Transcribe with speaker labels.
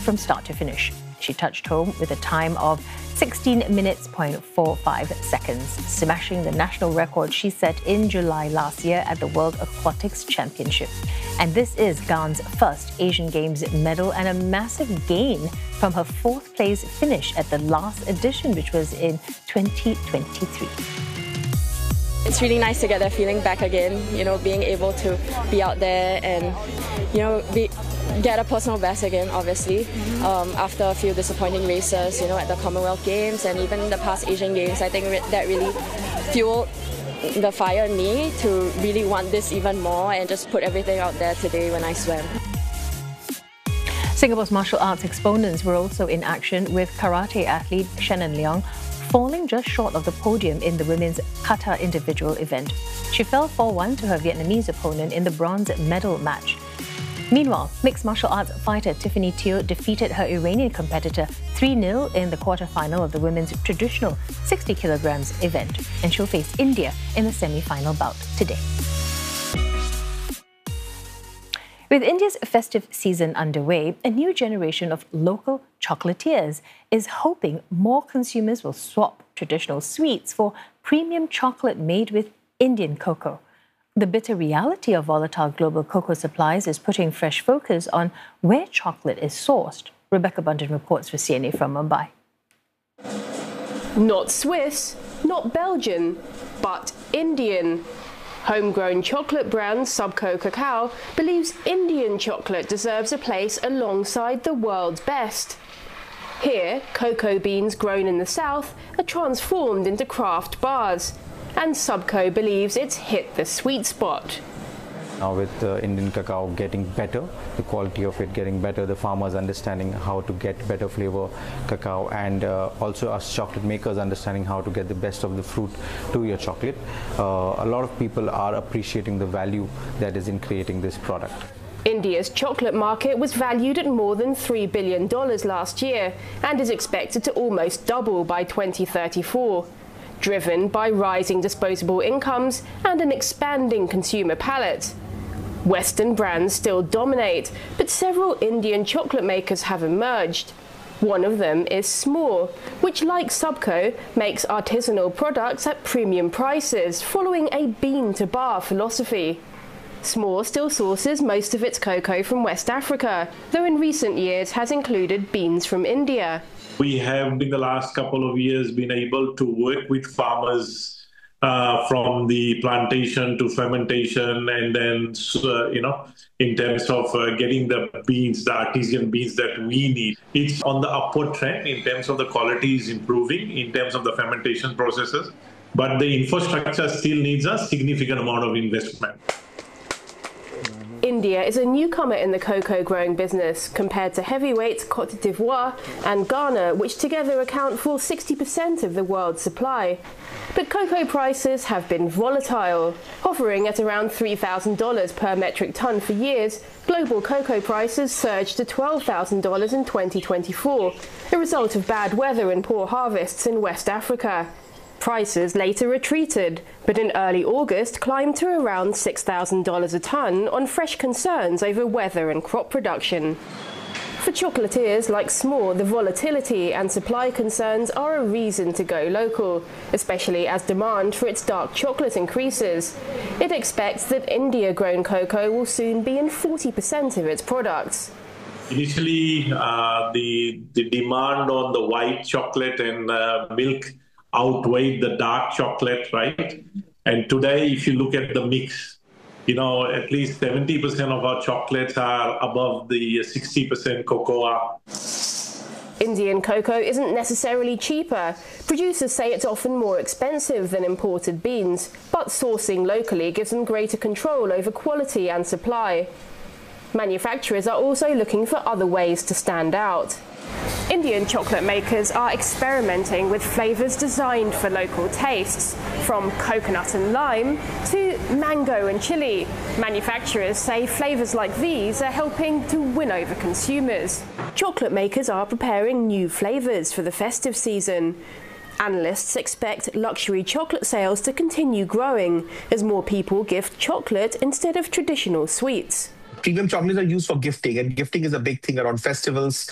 Speaker 1: from start to finish. She touched home with a time of 16 minutes, 0.45 seconds, smashing the national record she set in July last year at the World Aquatics Championship. And this is Ghan's first Asian Games medal and a massive gain from her fourth place finish at the last edition, which was in 2023.
Speaker 2: It's really nice to get that feeling back again, being able to be out there and, get a personal best again, obviously, after a few disappointing races, at the Commonwealth Games and even the past Asian Games. I think that really fueled the fire in me to really want this even more and just put everything out there today when I swam.
Speaker 1: Singapore's martial arts exponents were also in action, with karate athlete Shannon Leong falling just short of the podium in the women's kata individual event. She fell 4-1 to her Vietnamese opponent in the bronze medal match. Meanwhile, mixed martial arts fighter Tiffany Teo defeated her Iranian competitor 3-0 in the quarter-final of the women's traditional 60 kilograms event, and she'll face India in the semi-final bout today. With India's festive season underway, a new generation of local chocolatiers is hoping more consumers will swap traditional sweets for premium chocolate made with Indian cocoa. The bitter reality of volatile global cocoa supplies is putting fresh focus on where chocolate is sourced. Rebecca Bunton reports for CNA from Mumbai.
Speaker 3: Not Swiss, not Belgian, but Indian. Homegrown chocolate brand Subco Cacao believes Indian chocolate deserves a place alongside the world's best. Here, cocoa beans grown in the south are transformed into craft bars, and Subco believes it's hit the sweet spot.
Speaker 4: Now with Indian cacao getting better, the quality of it getting better, the farmers understanding how to get better flavor cacao, and also us chocolate makers understanding how to get the best of the fruit to your chocolate. A lot of people are appreciating the value that is in creating this product.
Speaker 3: India's chocolate market was valued at more than $3 billion last year and is expected to almost double by 2034. Driven by rising disposable incomes and an expanding consumer palate. Western brands still dominate, but several Indian chocolate makers have emerged. One of them is S'more, which, like Subco, makes artisanal products at premium prices, following a bean-to-bar philosophy. S'more still sources most of its cocoa from West Africa, though in recent years has included beans from India.
Speaker 5: We have, in the last couple of years, been able to work with farmers from the plantation to fermentation, and then, in terms of getting the beans, the artisan beans that we need. It's on the upward trend in terms of the quality is improving, in terms of the fermentation processes, but the infrastructure still needs a significant amount of investment.
Speaker 3: India is a newcomer in the cocoa growing business compared to heavyweights Côte d'Ivoire and Ghana, which together account for 60% of the world's supply. But cocoa prices have been volatile. Hovering at around $3,000 per metric ton for years, global cocoa prices surged to $12,000 in 2024, a result of bad weather and poor harvests in West Africa. Prices later retreated, but in early August climbed to around $6,000 a tonne on fresh concerns over weather and crop production. For chocolatiers like S'more, the volatility and supply concerns are a reason to go local, especially as demand for its dark chocolate increases. It expects that India-grown cocoa will soon be in 40% of its products.
Speaker 5: Initially, the demand on the white chocolate and milk outweighed the dark chocolate, right? And today, if you look at the mix, at least 70% of our chocolates are above the 60% cocoa.
Speaker 3: Indian cocoa isn't necessarily cheaper. Producers say it's often more expensive than imported beans, but sourcing locally gives them greater control over quality and supply. Manufacturers are also looking for other ways to stand out. Indian chocolate makers are experimenting with flavours designed for local tastes, from coconut and lime to mango and chili. Manufacturers say flavours like these are helping to win over consumers. Chocolate makers are preparing new flavours for the festive season. Analysts expect luxury chocolate sales to continue growing as more people gift chocolate instead of traditional sweets.
Speaker 6: Premium chocolates are used for gifting, and gifting is a big thing around festivals.